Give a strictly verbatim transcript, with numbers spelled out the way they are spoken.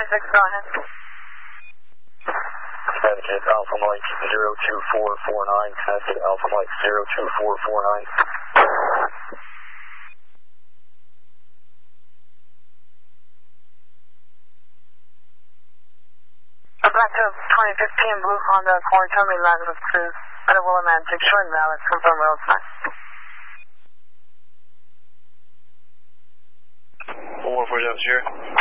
six, go ahead. Connecticut Alpha Mike zero two four four nine, Connecticut Alpha Mike zero two four four nine. Back to twenty fifteen Blue Honda Coritomi Lazarus Cruise at a Willimantic short and valid, confirm road sign. one four zero zero.